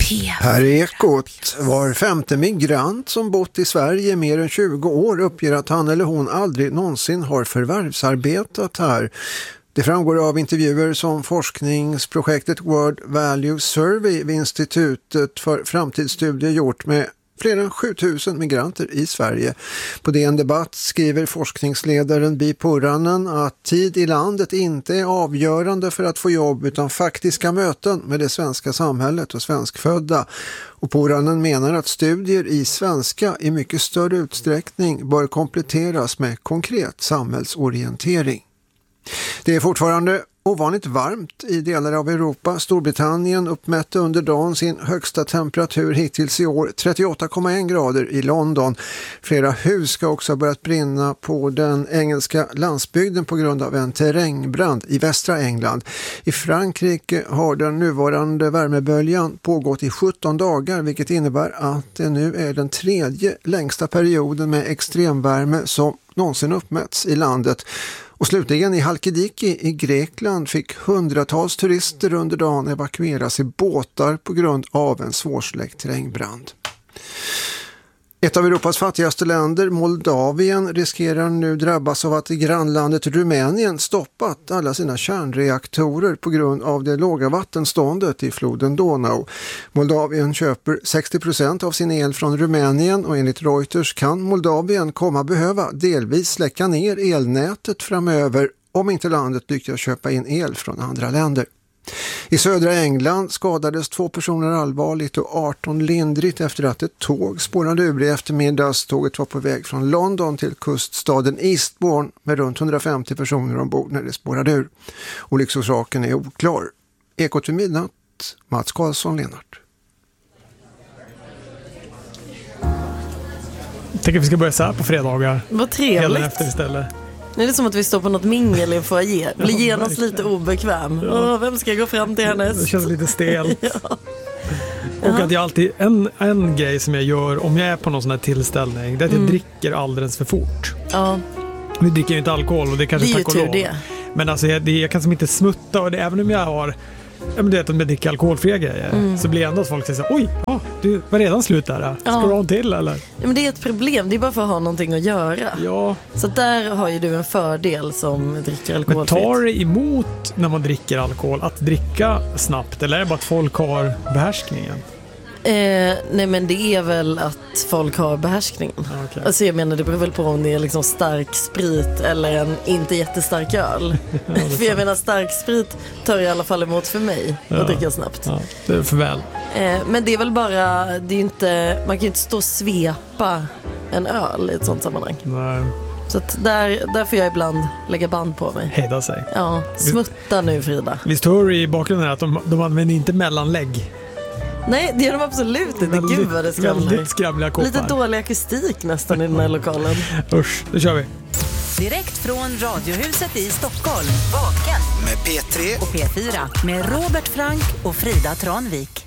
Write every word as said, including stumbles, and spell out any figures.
P. Här är Ekot. Var femte migrant som bott i Sverige mer än tjugo år uppger att han eller hon aldrig någonsin har förvärvsarbetat här. Det framgår av intervjuer som forskningsprojektet World Value Survey vid Institutet för framtidsstudier gjort med fler än sjutusen migranter i Sverige. På D N Debatt skriver forskningsledaren Bi Puranen att tid i landet inte är avgörande för att få jobb utan faktiska möten med det svenska samhället och svenskfödda. Och Puranen menar att studier i svenska i mycket större utsträckning bör kompletteras med konkret samhällsorientering. Det är fortfarande ovanligt varmt i delar av Europa. Storbritannien uppmätte under dagen sin högsta temperatur hittills i år, trettioåtta komma en grader i London. Flera hus ska också ha börjat brinna på den engelska landsbygden på grund av en terrängbrand i västra England. I Frankrike har den nuvarande värmeböljan pågått i sjutton dagar, vilket innebär att det nu är den tredje längsta perioden med extremvärme som någonsin uppmätts i landet. Och slutligen i Halkidiki i Grekland fick hundratals turister under dagen evakueras i båtar på grund av en svårsläckt terrängbrand. Ett av Europas fattigaste länder, Moldavien, riskerar nu drabbas av att grannlandet Rumänien stoppat alla sina kärnreaktorer på grund av det låga vattenståndet i floden Donau. Moldavien köper sextio procent av sin el från Rumänien och enligt Reuters kan Moldavien komma behöva delvis släcka ner elnätet framöver om inte landet lyckas köpa in el från andra länder. I södra England skadades två personer allvarligt och arton lindrigt efter att ett tåg spårade ur i eftermiddags. Tåget var på väg från London till kuststaden Eastbourne med runt hundrafemtio personer ombord när det spårade ur. Olycksorsaken är oklar. Ekot vid midnatt, Mats Karlsson, Lennart. Jag tänker att vi ska börja så här på fredagar. Vad trevligt. Hela efter istället. Nu är det som att vi står på något mingel i en foyer. Blir genast lite obekväm. Ja. Åh, vem ska jag gå fram till härnäst? Det känns lite stelt. Ja. Och att jag alltid, en, en grej som jag gör om jag är på någon sån här tillställning, det är att jag mm. dricker alldeles för fort. Ja. Vi dricker ju inte alkohol och det är kanske det är tack ju och tur lov. det. Men alltså jag, det, jag kan som inte smutta och det, även om jag har ja, men du vet, om jag dricker alkoholfria grejer mm. så blir ändå att folk säger så här, oj, ja, du var redan slut där. Ska ja. du ha en till eller? Ja, men det är ett problem, det är bara för att ha någonting att göra. Ja. Så där har ju du en fördel som dricker alkoholfritt. Men tar det emot när man dricker alkohol att dricka snabbt eller är det bara att folk har behärskningen? Eh, nej men det är väl att folk har behärskningen. Okay. Alltså jag menar det beror väl på om det är liksom stark sprit eller en inte jättestark öl. Ja, för jag menar stark sprit tar i alla fall emot för mig ja. att dricka snabbt. Ja, det är för väl. Eh, men det är väl bara, det är inte, man kan ju inte stå och svepa en öl i ett sånt sammanhang. Nej. Så att där, där får jag ibland lägga band på mig. Hejda sig. Ja, smutta nu Frida. Visst hör du i bakgrunden att de, de använder inte mellanlägg? Nej, det gör de absolut inte. Väldigt, Gud vad det skramlar. Väldigt skramliga koppar. Lite dålig akustik nästan i den här lokalen. Usch, då kör vi. Direkt från Radiohuset i Stockholm. Vaken med P tre och P fyra med Robert Frank och Frida Tranvik.